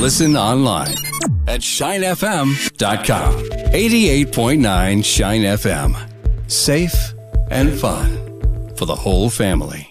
Listen online at shinefm.com. 88.9 Shine FM. Safe and fun for the whole family.